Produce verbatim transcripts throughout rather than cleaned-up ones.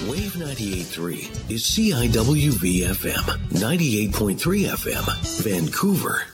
Wave ninety-eight point three is C I W V F M, ninety-eight point three F M, Vancouver.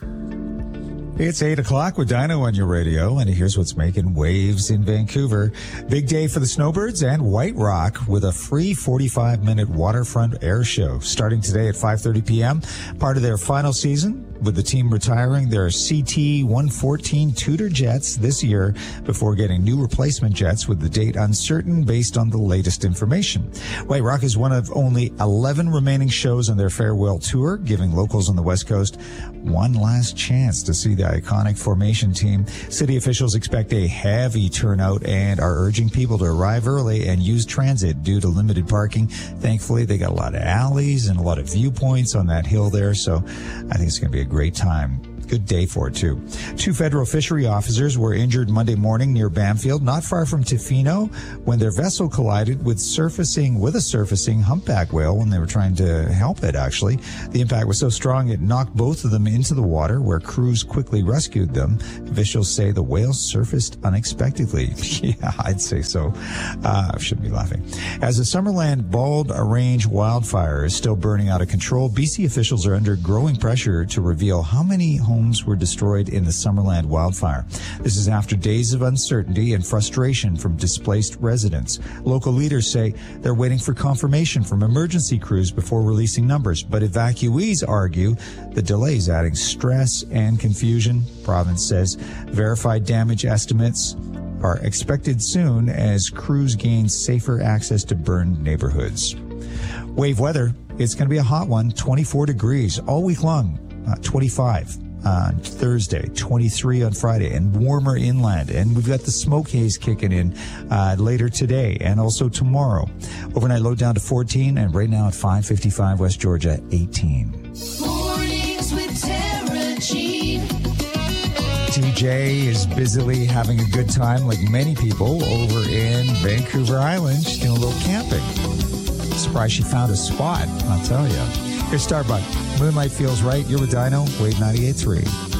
It's eight o'clock with Dino on your radio, and here's what's making waves in Vancouver. Big day for the Snowbirds and White Rock with a free forty-five minute waterfront air show starting today at five thirty p.m. Part of their final season, with the team retiring their C T one fourteen Tudor jets this year before getting new replacement jets with the date uncertain based on the latest information. White Rock is one of only eleven remaining shows on their farewell tour, giving locals on the West Coast one last chance to see the iconic formation team. City officials expect a heavy turnout and are urging people to arrive early and use transit due to limited parking. Thankfully, they got a lot of alleys and a lot of viewpoints on that hill there, so I think it's going to be a great time. Good day for it, too. Two federal fishery officers were injured Monday morning near Bamfield, not far from Tofino, when their vessel collided with surfacing with a surfacing humpback whale when they were trying to help it, actually. The impact was so strong it knocked both of them into the water, where crews quickly rescued them. Officials say the whale surfaced unexpectedly. Yeah, I'd say so. Uh, I shouldn't be laughing. As the Summerland Bald Range wildfire is still burning out of control, B C officials are under growing pressure to reveal how many homes were destroyed in the Summerland wildfire. This is after days of uncertainty and frustration from displaced residents. Local leaders say they're waiting for confirmation from emergency crews before releasing numbers, but evacuees argue the delay is adding stress and confusion. Province says verified damage estimates are expected soon as crews gain safer access to burned neighborhoods. Wave weather, it's going to be a hot one, twenty-four degrees all week long, uh, twenty-five on Thursday, twenty-three on Friday, and warmer inland. And we've got the smoke haze kicking in uh, later today and also tomorrow. Overnight low down to fourteen, and right now at five fifty-five West Georgia, eighteen. Mornings with Tara Jean. T J is busily having a good time, like many people, over in Vancouver Island. She's doing a little camping. Surprised she found a spot, I'll tell you. Here's Starbuck. Moonlight Feels Right. You're with Dino, Wave ninety-eight point three.